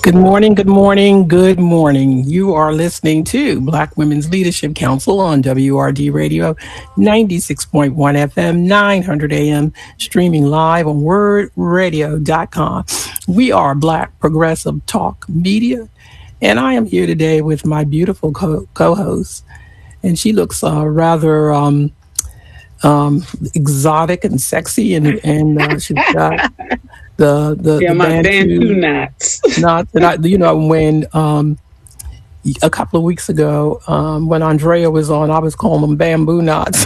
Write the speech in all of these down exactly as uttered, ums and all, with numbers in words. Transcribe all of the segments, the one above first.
Good morning, good morning, good morning. You are listening to Black Women's Leadership Council on W R D Radio, ninety-six point one F M, nine hundred A M, streaming live on word radio dot com. We are Black Progressive Talk Media, and I am here today with my beautiful co- co-host, and she looks uh, rather um, um, exotic and sexy, and, and uh, she's got the the yeah, the my Bantu, Bantu knots. knots. And I, you know, when um, a couple of weeks ago, um, when Andrea was on, I was calling them bamboo knots.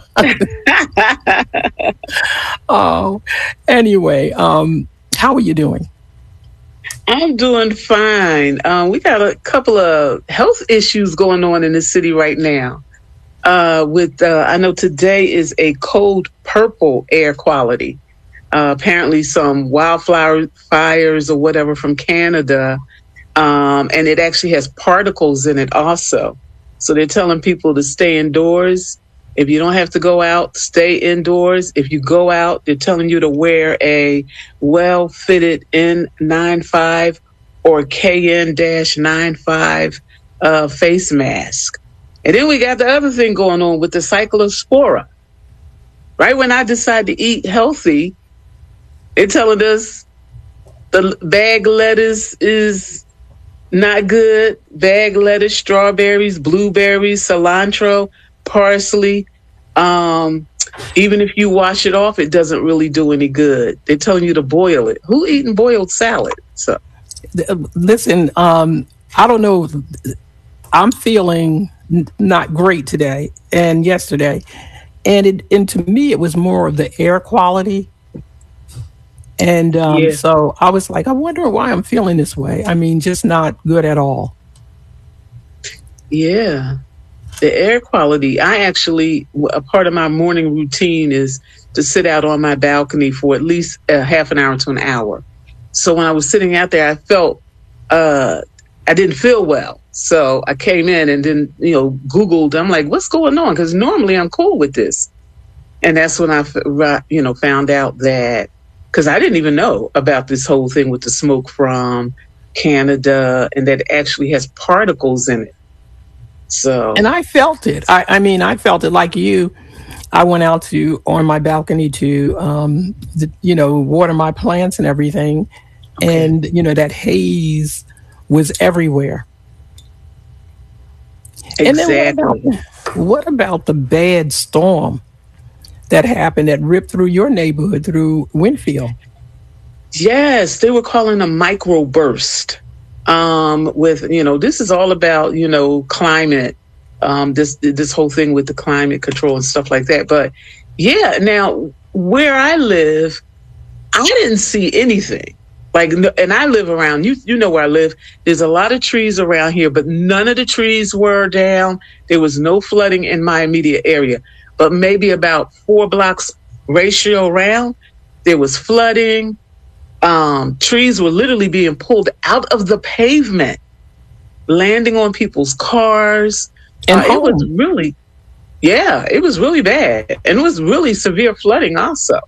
Oh, anyway, um, how are you doing? I'm doing fine. Um, we got a couple of health issues going on in the city right now. Uh, with uh, I know today is a cold purple air quality. Uh, apparently some wildflower fires or whatever from Canada. Um, and it actually has particles in it also. So they're telling people to stay indoors. If you don't have to go out, stay indoors. If you go out, they're telling you to wear a well-fitted N ninety-five or K N ninety-five uh, face mask. And then we got the other thing going on with the cyclospora. Right when I decide to eat healthy, they're telling us the bag lettuce is not good. Bag lettuce, strawberries, blueberries, cilantro, parsley. Um, even if you wash it off, it doesn't really do any good. They're telling you to boil it. Who eating boiled salad? So, listen, um, I don't know. I'm feeling n- not great today and yesterday, and it and to me it was more of the air quality. And um, yeah. so I was like, I wonder why I'm feeling this way. I mean, just not good at all. Yeah. The air quality. I actually, a part of my morning routine is to sit out on my balcony for at least a half an hour to an hour. So when I was sitting out there, I felt, uh, I didn't feel well. So I came in and then, you know, Googled, I'm like, what's going on? Because normally I'm cool with this. And that's when I, you know, found out that, because I didn't even know about this whole thing with the smoke from Canada and that it actually has particles in it. So, and I felt it. I, I mean, I felt it like you. I went out to on my balcony to, um, the, you know, water my plants and everything, okay. And you know that haze was everywhere. Exactly. And then what about, what about the bad storm that happened that ripped through your neighborhood through Winfield? Yes, they were calling a microburst. Um, with, you know, this is all about, you know, climate, um, this, this whole thing with the climate control and stuff like that. But yeah, now where I live, I didn't see anything like, and I live around, you, you know where I live. There's a lot of trees around here, but none of the trees were down. There was no flooding in my immediate area, but maybe about four blocks ratio around, there was flooding. Um, trees were literally being pulled out of the pavement, landing on people's cars. And uh, it was really, yeah, it was really bad. And it was really severe flooding also.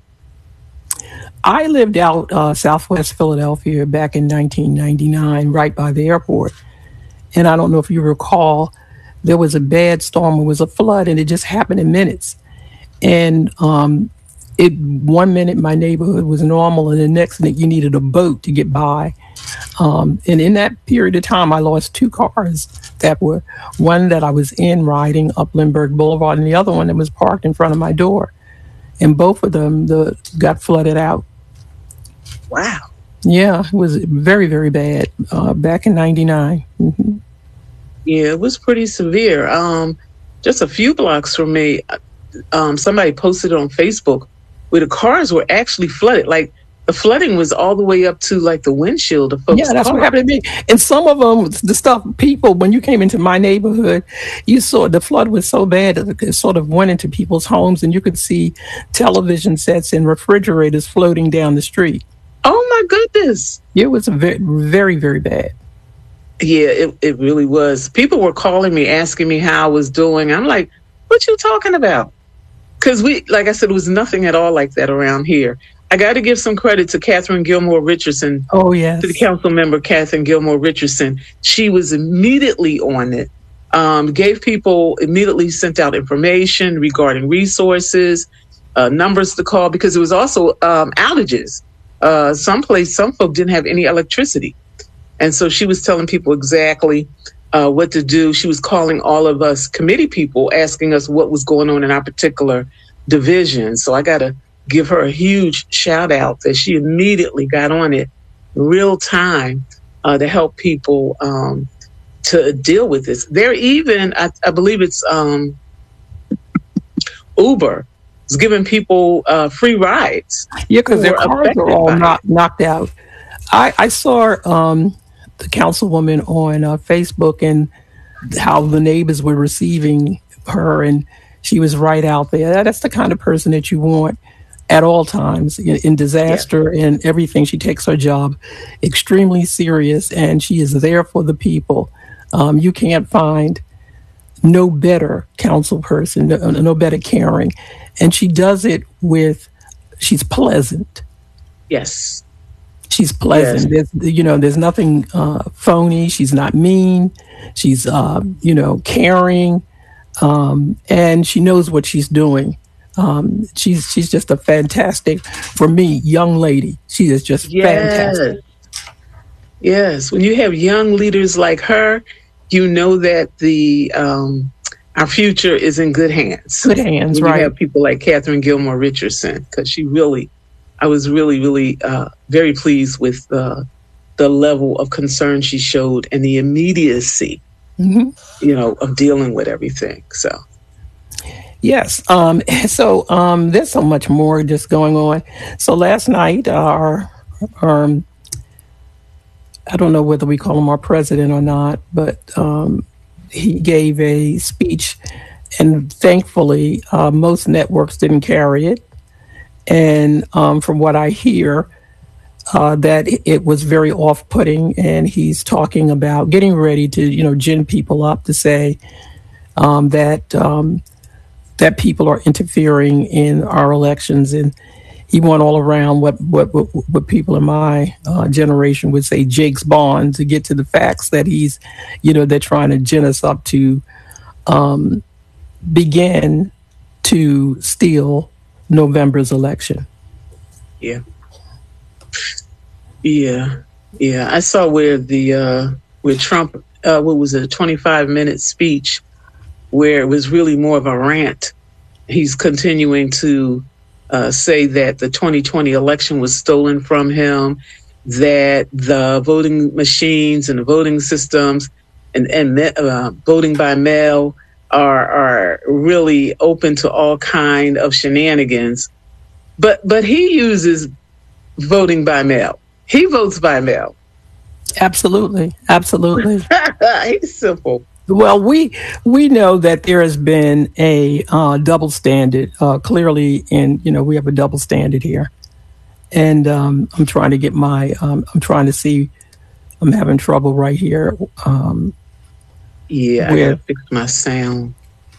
I lived out uh, southwest Philadelphia back in nineteen ninety-nine, right by the airport. And I don't know if you recall, there was a bad storm. It was a flood, and it just happened in minutes. And um, it one minute my neighborhood was normal, and the next minute you needed a boat to get by. Um, and in that period of time, I lost two cars that were one that I was in riding up Lindbergh Boulevard, and the other one that was parked in front of my door. And both of them the, got flooded out. Wow. Yeah, it was very, very bad uh, back in ninety-nine. Mm-hmm. Yeah, it was pretty severe. Um, just a few blocks from me, um, somebody posted on Facebook where the cars were actually flooded. Like the flooding was all the way up to like the windshield of folks' Yeah, that's car. what happened to me. And some of them, the stuff, people, when you came into my neighborhood, you saw the flood was so bad that it sort of went into people's homes, and you could see television sets and refrigerators floating down the street. Oh my goodness. It was very, very, very bad. Yeah, it, it really was. People were calling me, asking me how I was doing. I'm like, what you talking about? Because we, like I said, it was nothing at all like that around here. I got to give some credit to Catherine Gilmore Richardson. Oh, yes. To the council member, Catherine Gilmore Richardson. She was immediately on it, um, gave people, immediately sent out information regarding resources, uh, numbers to call, because it was also um, outages. Uh, someplace, some folk didn't have any electricity. And so she was telling people exactly uh, what to do. She was calling all of us committee people, asking us what was going on in our particular division. So I got to give her a huge shout out that she immediately got on it real time uh, to help people um, to deal with this. They're even, I, I believe it's um, Uber is giving people uh, free rides. Yeah, because their cars are all knock, knocked out. I, I saw um, the councilwoman on uh, Facebook and how the neighbors were receiving her, and she was right out there. That's the kind of person that you want at all times in, in disaster yeah. and everything. She takes her job extremely serious, and she is there for the people. Um, you can't find no better council person, no, no better caring. And she does it with, she's pleasant. Yes. She's pleasant. Yes. There's, you know, there's nothing uh, phony. She's not mean. She's, uh, you know, caring. Um, and she knows what she's doing. Um, she's she's just a fantastic, for me, young lady. She is just yes. fantastic. Yes. When you have young leaders like her, you know that the um, our future is in good hands. Good hands, when right. You have people like Catherine Gilmore Richardson, because she really, I was really, really uh, very pleased with uh, the level of concern she showed and the immediacy, mm-hmm. you know, of dealing with everything. So. Yes. Um, so um, there's so much more just going on. So last night, our, our, I don't know whether we call him our president or not, but um, he gave a speech, and thankfully, uh, most networks didn't carry it. And um, from what I hear, uh, that it was very off-putting, and he's talking about getting ready to, you know, gin people up to say um, that. Um, that people are interfering in our elections, and he went all around what what what, what people in my uh, generation would say Jake's Bond to get to the facts that he's, you know, they're trying to gin us up to um, begin to steal November's election. Yeah, yeah, yeah. I saw where the uh, where Trump, uh, what was it, a twenty-five minute speech, where it was really more of a rant. He's continuing to uh, say that the twenty twenty election was stolen from him, that the voting machines and the voting systems and, and uh, voting by mail are are really open to all kind of shenanigans. But but he uses voting by mail. He votes by mail. Absolutely. Absolutely. He's simple. Well, we we know that there has been a uh, double standard. Uh, clearly, in you know, we have a double standard here, and um, I'm trying to get my. Um, I'm trying to see. I'm having trouble right here. Um, yeah, where, I gotta fix my sound.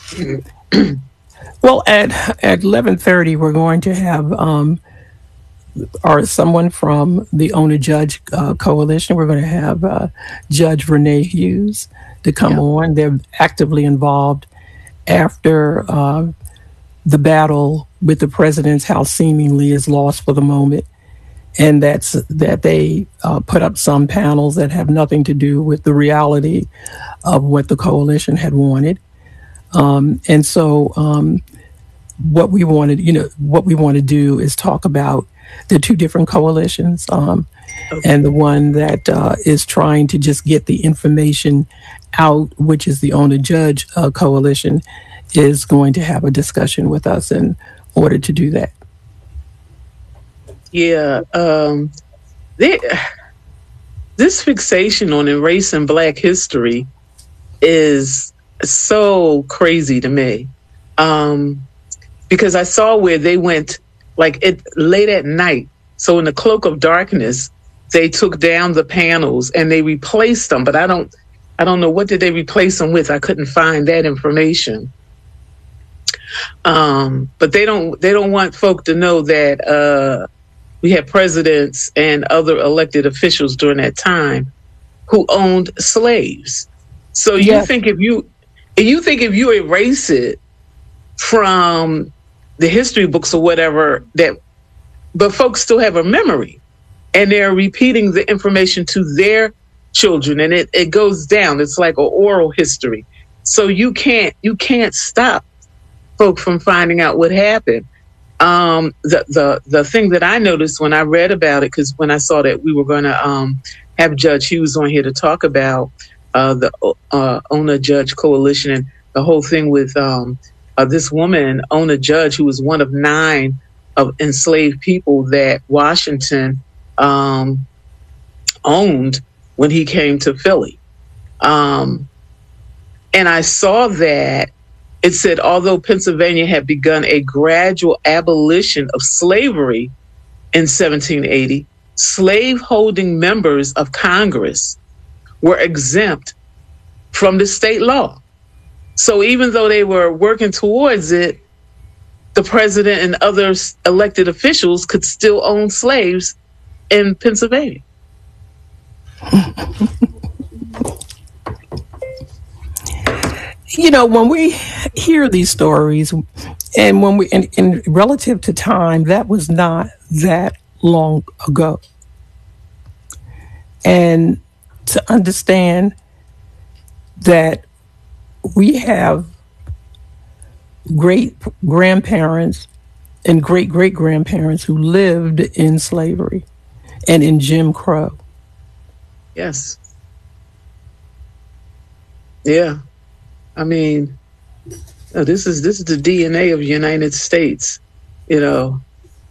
Well, at at eleven thirty, we're going to have um, or someone from the Owner Judge uh, Coalition. We're going to have uh, Judge Renee Hughes to come yeah. on. They're actively involved after uh, the battle with the president's house seemingly is lost for the moment. And that's that they uh, put up some panels that have nothing to do with the reality of what the coalition had wanted. Um, and so um, what we wanted, you know, what we want to do is talk about the two different coalitions, um, okay. and the one that uh, is trying to just get the information out, which is the Owner Judge uh, Coalition, is going to have a discussion with us in order to do that. Yeah, um, they, this fixation on erasing Black history is so crazy to me, um, because I saw where they went like it late at night. So in the cloak of darkness, they took down the panels and they replaced them. But I don't, I don't know what did they replace them with. I couldn't find that information. Um, but they don't, they don't want folk to know that uh, we had presidents and other elected officials during that time who owned slaves. So you Yes. think if you you think if you erase it from the history books or whatever, that but folks still have a memory and they're repeating the information to their children, and it, it goes down. It's like an oral history. So you can't you can't stop folk from finding out what happened. Um, the the the thing that I noticed when I read about it, because when I saw that we were going to um, have Judge Hughes on here to talk about uh, the uh, Ona Judge Coalition and the whole thing with um, uh, this woman, Ona Judge, who was one of nine of enslaved people that Washington um, owned when he came to Philly. Um, and I saw that it said, although Pennsylvania had begun a gradual abolition of slavery in seventeen eighty, slave-holding members of Congress were exempt from the state law. So even though they were working towards it, the president and other elected officials could still own slaves in Pennsylvania. You know, when we hear these stories, and when we, in, in relative to time, that was not that long ago. And to understand that we have great grandparents and great great grandparents who lived in slavery and in Jim Crow. Yes. Yeah. I mean, no, this is this is the D N A of the United States. You know,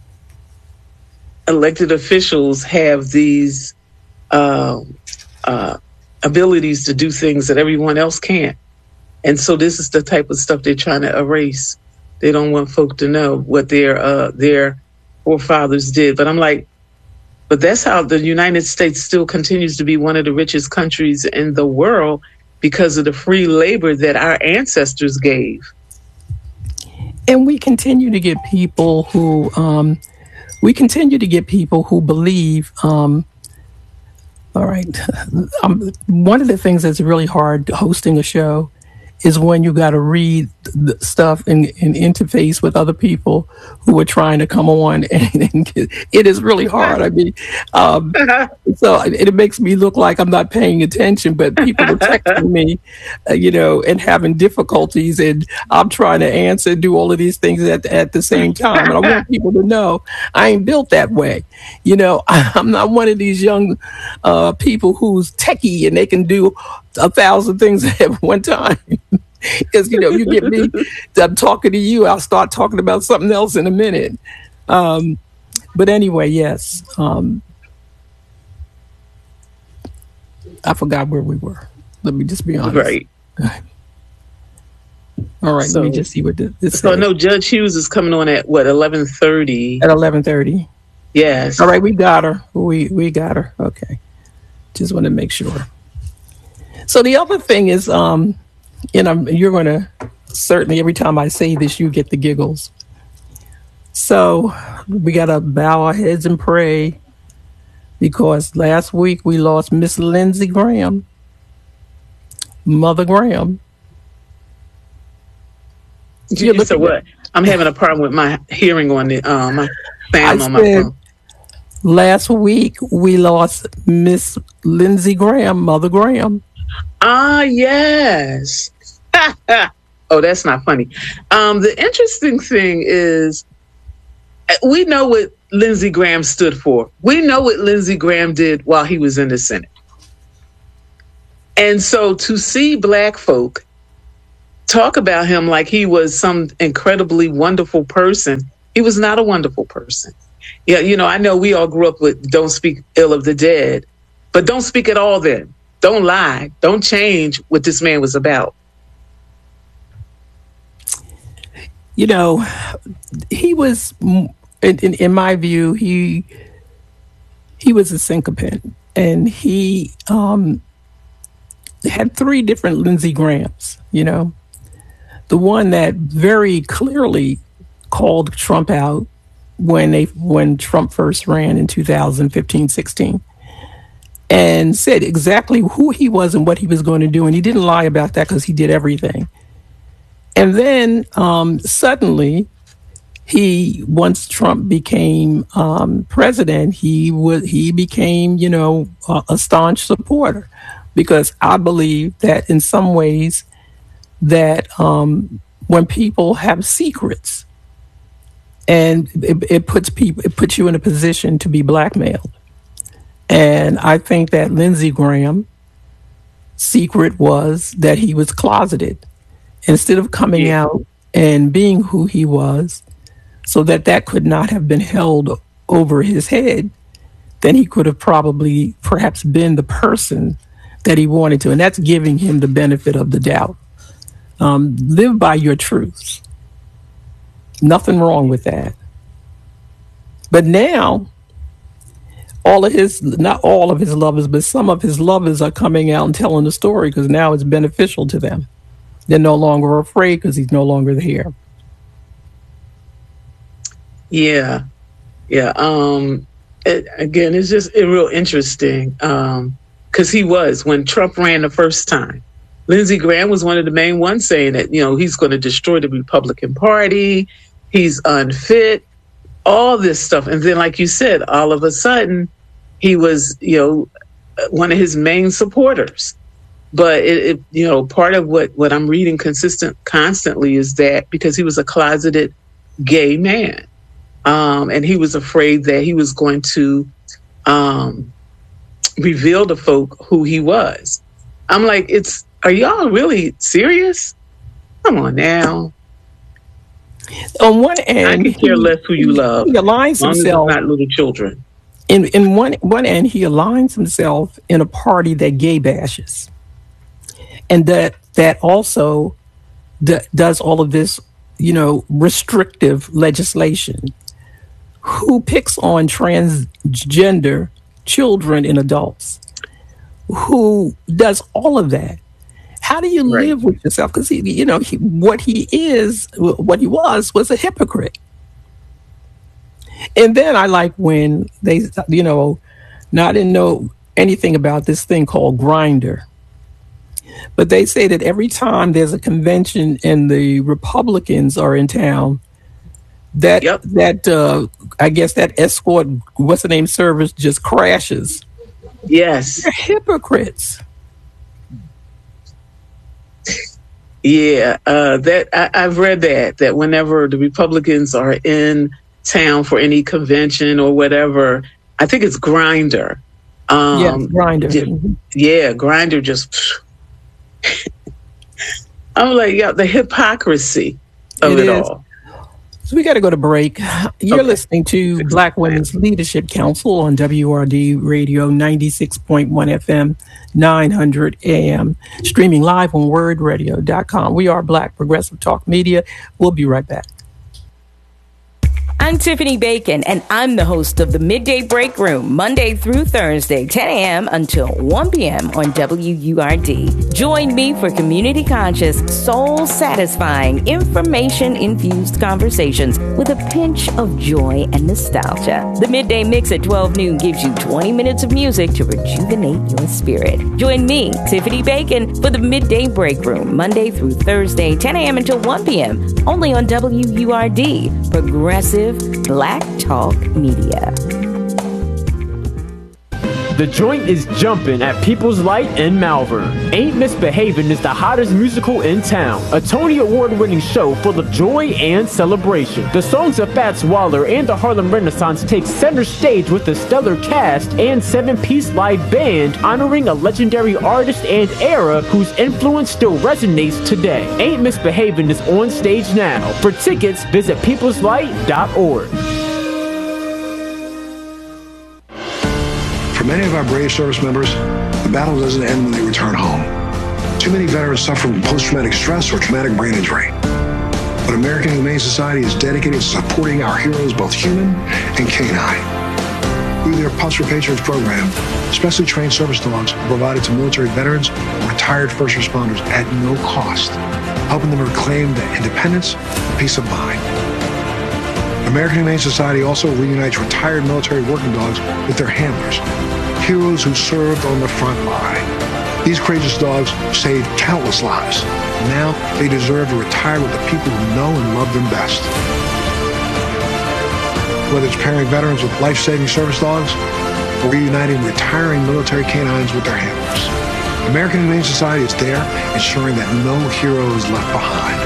elected officials have these uh, uh, abilities to do things that everyone else can't, and so this is the type of stuff they're trying to erase. They don't want folk to know what their uh, their forefathers did. But I'm like, but that's how the United States still continues to be one of the richest countries in the world, because of the free labor that our ancestors gave. And we continue to get people who, um, we continue to get people who believe, um, all right, um, one of the things that's really hard hosting a show is when you got to read the stuff and, and interface with other people who are trying to come on, and, and it is really hard. I mean, um, so it, it makes me look like I'm not paying attention, but people are texting me, uh, you know, and having difficulties, and I'm trying to answer, do all of these things at, at the same time. And I want people to know I ain't built that way. You know, I'm not one of these young uh, people who's techie and they can do a thousand things at one time. Because, you know, you get me, I'm talking to you, I'll start talking about something else in a minute. Um, but anyway, yes. Um, I forgot where we were. Let me just be honest. Right. All right, so, let me just see what this, this So says. I know Judge Hughes is coming on at, what, eleven thirty? At eleven thirty. Yes. All right, we got her. We, we got her. Okay. Just want to make sure. So the other thing is, um, you know, you're going to certainly, every time I say this, you get the giggles. So we got to bow our heads and pray, because last week we lost Miss Lindsey Graham, Mother Graham. You, you said what? I'm having a problem with my hearing on the um, my sound I on my said, phone. Last week we lost Miss Lindsey Graham, Mother Graham. Ah, yes. Oh, that's not funny. Um, the interesting thing is, we know what Lindsey Graham stood for. We know what Lindsey Graham did while he was in the Senate. And so to see Black folk talk about him like he was some incredibly wonderful person, he was not a wonderful person. Yeah, you know, I know we all grew up with don't speak ill of the dead, but don't speak at all then. Don't lie. Don't change what this man was about. You know, he was, in, in, in my view, he he was a sycophant, and he um, had three different Lindsey Grahams. You know, the one that very clearly called Trump out when they when Trump first ran in two thousand fifteen, sixteen, and said exactly who he was and what he was going to do. And he didn't lie about that because he did everything. And then um, suddenly, he once Trump became um, president, he was he became, you know, a, a staunch supporter, because I believe that in some ways that um, when people have secrets, and it, it puts people, it puts you in a position to be blackmailed. And I think that Lindsey Graham's secret was that he was closeted. Instead of coming yeah. out and being who he was, so that that could not have been held over his head, then he could have probably perhaps been the person that he wanted to. And that's giving him the benefit of the doubt. Um, live by your truths. Nothing wrong with that. But now, all of his, not all of his lovers, but some of his lovers are coming out and telling the story, because now it's beneficial to them. They're no longer afraid because he's no longer there. Yeah. Yeah. Um, it, again, it's just it, real interesting um, because he was, when Trump ran the first time, Lindsey Graham was one of the main ones saying that, you know, he's going to destroy the Republican Party. He's unfit, all this stuff. And then, like you said, all of a sudden he was, you know, one of his main supporters. But it, it, you know, part of what, what I'm reading consistent constantly is that because he was a closeted gay man, um, and he was afraid that he was going to um, reveal to folk who he was. I'm like, it's are y'all really serious? Come on now. On one end, I could care less who you love. He aligns himself, not little children. In in one one end, he aligns himself in a party that gay bashes. And that that also d- does all of this, you know, restrictive legislation. Who picks on transgender children and adults? Who does all of that? How do you right. live with yourself? Because he, you know, he, what he is, what he was, was a hypocrite. And then I like when they, you know, now I didn't know anything about this thing called Grindr. But they say that every time there's a convention and the Republicans are in town, that yep. that uh, I guess that escort, what's the name, service just crashes. Yes, they're hypocrites. Yeah, uh, that I, I've read that that whenever the Republicans are in town for any convention or whatever, I think it's Grindr. Um, yes, Grindr. Yeah, Grindr just. I'm like, yeah, the hypocrisy of it, it all. So we got to go to break. You're okay. listening to Six Black Women's Leadership Council on W R D Radio ninety-six point one F M, nine hundred A M, streaming live on word radio dot com. We are Black Progressive Talk Media. We'll be right back. I'm Tiffany Bacon, and I'm the host of the Midday Break Room, Monday through Thursday, ten a.m. until one p.m. on W U R D. Join me for community-conscious, soul-satisfying, information-infused conversations with a pinch of joy and nostalgia. The Midday Mix at twelve noon gives you twenty minutes of music to rejuvenate your spirit. Join me, Tiffany Bacon, for the Midday Break Room, Monday through Thursday, ten a.m. until one p.m., only on W U R D, Progressive Black Talk Media. The joint is jumping at People's Light in Malvern. Ain't Misbehavin' is the hottest musical in town. A Tony Award-winning show full of joy and celebration. The songs of Fats Waller and the Harlem Renaissance take center stage with a stellar cast and seven-piece live band honoring a legendary artist and era whose influence still resonates today. Ain't Misbehavin' is on stage now. For tickets, visit peoples light dot org. For many of our brave service members, the battle doesn't end when they return home. Too many veterans suffer from post-traumatic stress or traumatic brain injury. But American Humane Society is dedicated to supporting our heroes, both human and canine. Through their Pups for Patriots program, specially trained service dogs are provided to military veterans and retired first responders at no cost, helping them reclaim their independence and peace of mind. American Humane Society also reunites retired military working dogs with their handlers, heroes who served on the front line. These courageous dogs saved countless lives. Now they deserve to retire with the people who know and love them best. Whether it's pairing veterans with life-saving service dogs or reuniting retiring military canines with their handlers, American Humane Society is there ensuring that no hero is left behind.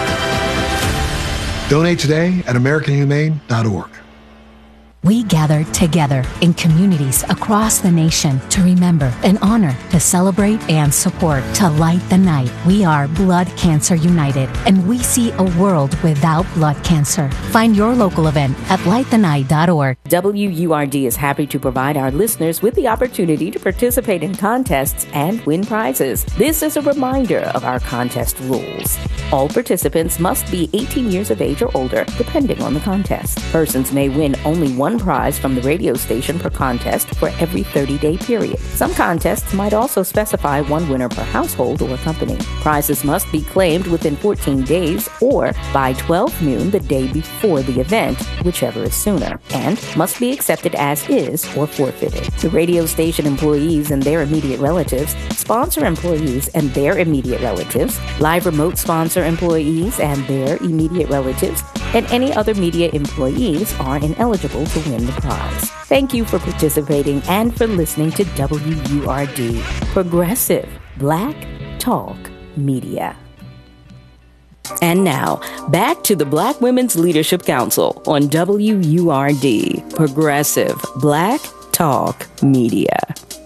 Donate today at american humane dot org. We gather together in communities across the nation to remember and honor, to celebrate and support, to light the night. We are Blood Cancer United, and we see a world without blood cancer. Find your local event at light the night dot org. W U R D is happy to provide our listeners with the opportunity to participate in contests and win prizes. This is a reminder of our contest rules. All participants must be eighteen years of age or older, depending on the contest. Persons may win only one prize from the radio station per contest for every thirty-day period. Some contests might also specify one winner per household or company. Prizes must be claimed within fourteen days or by twelve noon the day before the event, whichever is sooner, and must be accepted as is or forfeited. The radio station employees and their immediate relatives, sponsor employees and their immediate relatives, live remote sponsor employees and their immediate relatives, and any other media employees are ineligible to win the prize. Thank you for participating and for listening to W U R D, Progressive Black Talk Media. And now, back to the Black Women's Leadership Council on W U R D, Progressive Black Talk Media.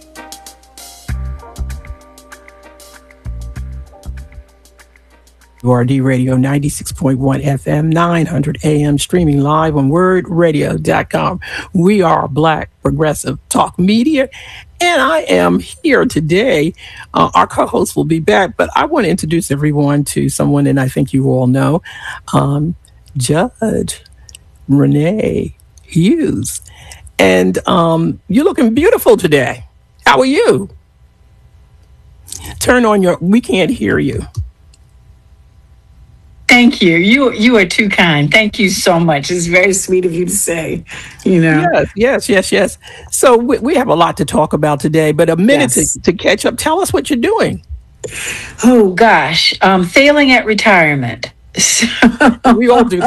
W U R D Radio ninety-six point one F M, nine hundred A M, streaming live on word radio dot com. We are Black Progressive Talk Media, and I am here today. Uh, our co-host will be back, but I want to introduce everyone to someone that I think you all know, um, Judge Renee Hughes. And um, you're looking beautiful today. How are you? Turn on your, we can't hear you. Thank you. You you are too kind. Thank you so much. It's very sweet of you to say, you know. Yes, yes, yes, yes. So we, we have a lot to talk about today, but a minute yes. to, to catch up. Tell us what you're doing. Oh, gosh. Um, failing at retirement. So, we all do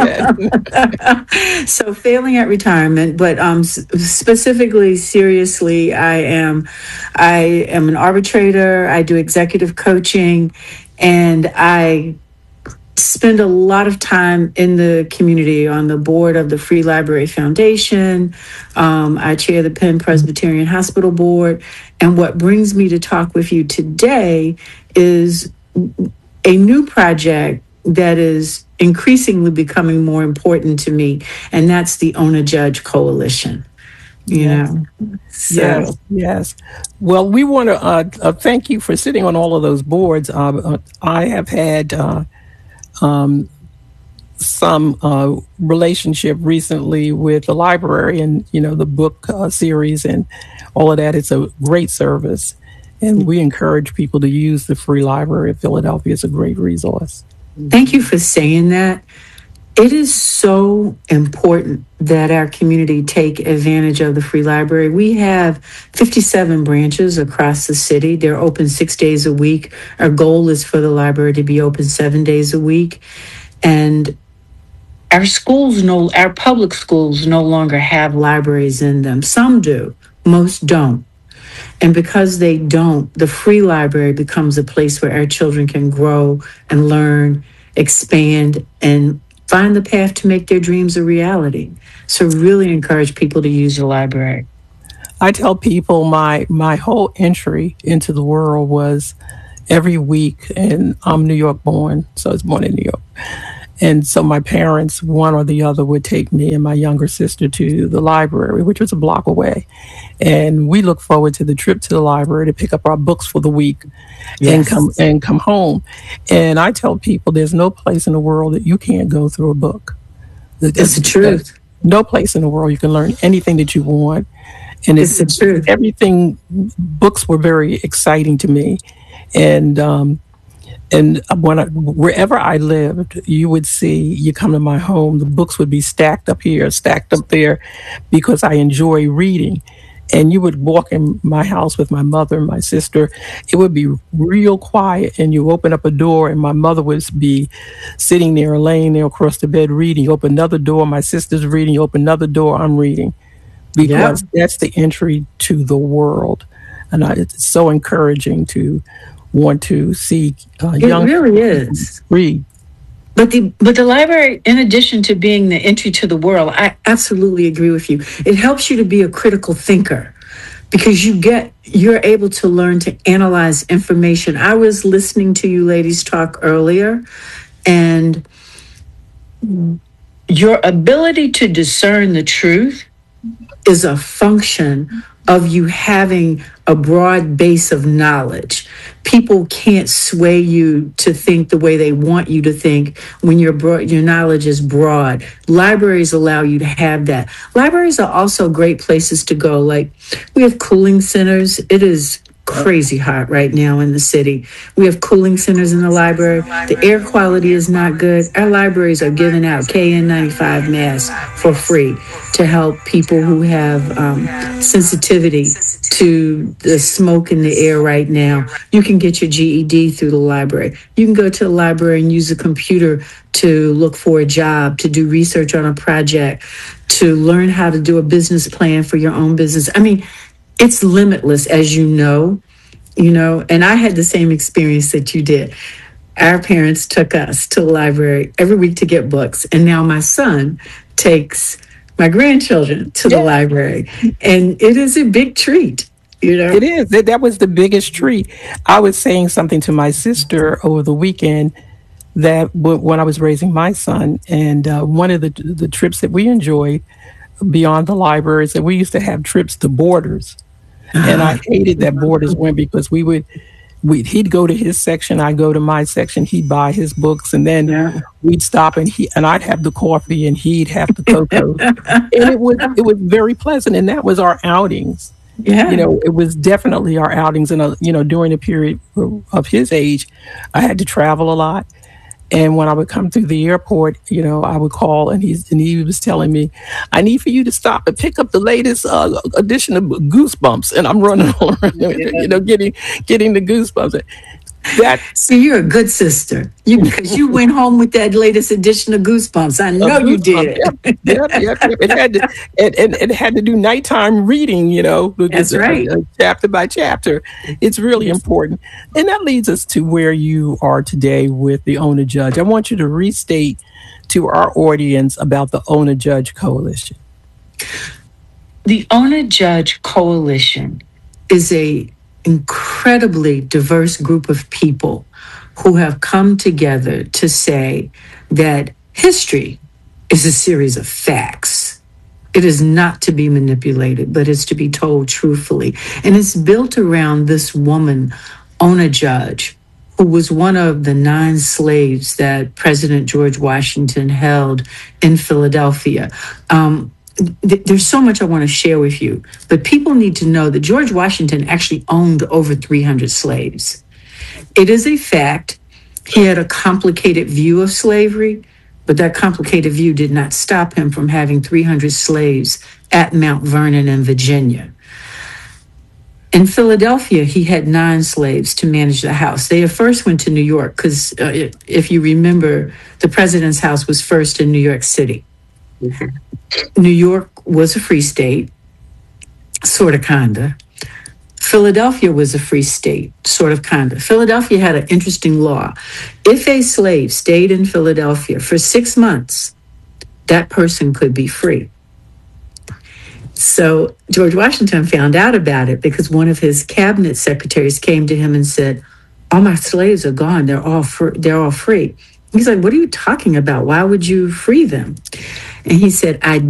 that. So failing at retirement, but um, specifically, seriously, I am, I am an arbitrator. I do executive coaching, and I spend a lot of time in the community on the board of the Free Library Foundation. Um, I chair the Penn Presbyterian Hospital Board. And what brings me to talk with you today is a new project that is increasingly becoming more important to me, and that's the Ona Judge Coalition. You yes. know, so. Yes, yes. Well, we want to uh, uh, thank you for sitting on all of those boards. Uh, I have had uh, um, some uh, relationship recently with the library and, you know, the book uh, series and all of that. It's a great service, and we encourage people to use the Free Library of Philadelphia. It's a great resource. Thank you for saying that. It is so important that our community take advantage of the Free Library. We have fifty-seven branches across the city. They're open six days a week. Our goal is for the library to be open seven days a week. And our schools, no, our public schools no longer have libraries in them. Some do, most don't. And because they don't, the Free Library becomes a place where our children can grow and learn, expand, and find the path to make their dreams a reality. So really encourage people to use the library. I tell people my my whole entry into the world was every week, and I'm New York born, so I was born in New York. And so my parents, one or the other, would take me and my younger sister to the library, which was a block away. And we look forward to the trip to the library to pick up our books for the week yes. and come and come home. And I tell people there's no place in the world that you can't go through a book. It's the truth. No place in the world you can learn anything that you want. And it's, it's the truth. Everything, books were very exciting to me. And um, And when I, wherever I lived, you would see, you come to my home, the books would be stacked up here, stacked up there, because I enjoy reading. And you would walk in my house with my mother and my sister. It would be real quiet, and you open up a door, and my mother would be sitting there, laying there across the bed reading. You open another door, my sister's reading. You open another door, I'm reading, because yeah. that's the entry to the world. And I, it's so encouraging to want to see uh, young people really is. read. But the but the library, in addition to being the entry to the world, I absolutely agree with you. It helps you to be a critical thinker, because you get you're able to learn to analyze information. I was listening to you ladies talk earlier, and your ability to discern the truth is a function of you having a broad base of knowledge. People can't sway you to think the way they want you to think when your broad, your knowledge is broad. Libraries allow you to have that. Libraries are also great places to go. Like, we have cooling centers. It is crazy hot right now in the city. We have cooling centers in the library. The air quality is not good. Our libraries are giving out K N ninety-five masks for free to help people who have um, sensitivity to the smoke in the air right now. You can get your G E D through the library. You can go to the library and use a computer to look for a job, to do research on a project, to learn how to do a business plan for your own business. I mean, it's limitless, as you know, you know, and I had the same experience that you did. Our parents took us to the library every week to get books. And now my son takes my grandchildren to yeah. the library. And it is a big treat, you know. It is. That was the biggest treat. I was saying something to my sister over the weekend that w- when I was raising my son, and uh, one of the the trips that we enjoyed beyond the libraries, that we used to have trips to Borders. And I hated that Borders went, because we would, we he'd go to his section, I'd go to my section, he'd buy his books, and then yeah. we'd stop, and he and I'd have the coffee, and he'd have the cocoa, and it was it was very pleasant, and that was our outings. Yeah, you know, it was definitely our outings, and uh, you know, during the period of his age, I had to travel a lot. And when I would come through the airport, you know, I would call, and he's and he was telling me, "I need for you to stop and pick up the latest uh, edition of Goosebumps." And I'm running all around, you know, getting getting the Goosebumps. That see, you're a good sister. You because you went home with that latest edition of Goosebumps. I know you did. Yep, yep, yep. It had to, and, and it had to do nighttime reading. You know, that's uh, right, uh, chapter by chapter. It's really important, and that leads us to where you are today with the Owner Judge. I want you to restate to our audience about the Owner Judge Coalition. The Owner Judge Coalition is a incredibly diverse group of people who have come together to say that history is a series of facts. It is not to be manipulated, but it's to be told truthfully. And it's built around this woman, Owner Judge, who was one of the nine slaves that President George Washington held in Philadelphia. Um, There's so much I want to share with you, but people need to know that George Washington actually owned over three hundred slaves. It is a fact. He had a complicated view of slavery, but that complicated view did not stop him from having three hundred slaves at Mount Vernon in Virginia. In Philadelphia, he had nine slaves to manage the house. They first went to New York because, uh, if you remember, the president's house was first in New York City. Mm-hmm. New York was a free state, sort of, kinda. Philadelphia was a free state, sort of, kinda. Philadelphia had an interesting law. If a slave stayed in Philadelphia for six months, that person could be free. So George Washington found out about it because one of his cabinet secretaries came to him and said, "All my slaves are gone. They're all fr- they're all free." He's like, "What are you talking about? Why would you free them?" And he said, "I